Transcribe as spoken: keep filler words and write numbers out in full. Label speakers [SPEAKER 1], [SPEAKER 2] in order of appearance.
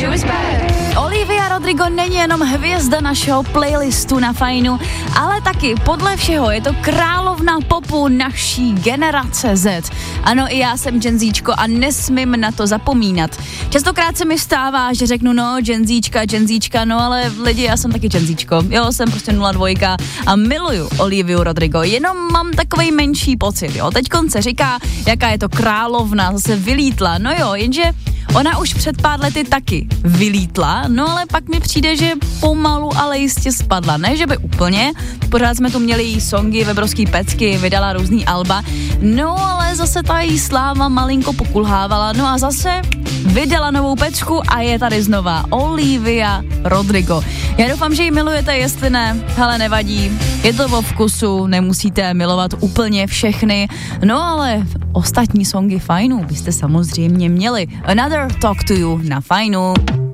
[SPEAKER 1] She was bad.
[SPEAKER 2] Olivia Rodrigo není jenom hvězda našeho playlistu na Fajnu, ale taky podle všeho je to královna popu naší generace Z. Ano, i já jsem Genzíčko a nesmím na to zapomínat. Častokrát se mi stává, že řeknu, no, Genzíčka, Genzíčka, no ale lidi, já jsem taky Genzíčko. Jo, jsem prostě nula dva a miluju Oliviu Rodrigo, jenom mám takovej menší pocit, jo. Teďkon se říká, jaká je to královna, zase vylítla, no jo, jenže ona už před pár lety taky vylítla, no ale pak mi přijde, že pomalu, ale jistě spadla. Ne, že by úplně, pořád jsme tu měli její songy, webrovský pecky, vydala různý alba, no ale zase ta její sláva malinko pokulhávala, no a zase vydala novou pecku a je tady znova Olivia Rodrigo. Já doufám, že ji milujete, jestli ne, hele, nevadí, je to o vkusu, nemusíte milovat úplně všechny, no ale ostatní songy Fajnu byste samozřejmě měli. Another Talk to You na Fajnu.